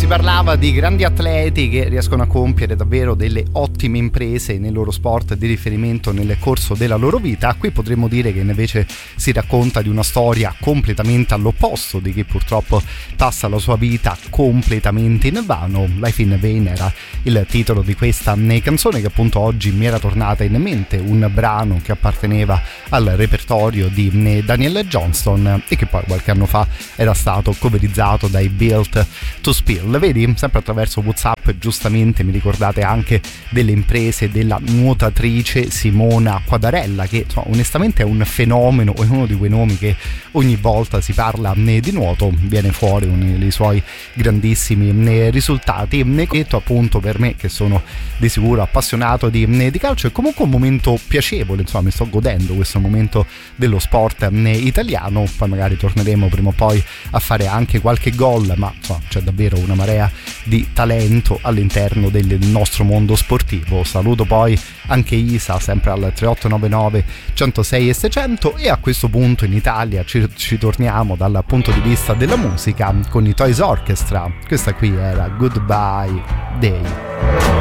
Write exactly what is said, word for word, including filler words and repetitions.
si parlava di grandi atleti che riescono a compiere davvero delle ottime imprese nel loro sport di riferimento nel corso della loro vita. Qui potremmo dire che invece si racconta di una storia completamente all'opposto di chi purtroppo passa la sua vita completamente in vano. Life in Vain era il titolo di questa canzone che appunto oggi mi era tornata in mente, un brano che apparteneva al repertorio di Daniel Johnston e che poi qualche anno fa era stato coverizzato dai Built to Spill. Vedi, sempre attraverso WhatsApp giustamente mi ricordate anche delle imprese della nuotatrice Simona Quadarella, che insomma, onestamente è un fenomeno, è uno di quei nomi che ogni volta si parla di nuoto viene fuori uno dei suoi grandissimi risultati. Detto appunto, per me che sono di sicuro appassionato di, di calcio, è comunque un momento piacevole, insomma mi sto godendo questo momento dello sport italiano. Poi magari torneremo prima o poi a fare anche qualche gol, ma insomma c'è davvero una marea di talento all'interno del nostro mondo sportivo. Saluto poi anche Isa, sempre al tre otto nove nove centosei e seicento, e a questo punto in Italia ci, ci torniamo dal punto di vista della musica con i Toys Orchestra. Questa qui era Goodbye Day.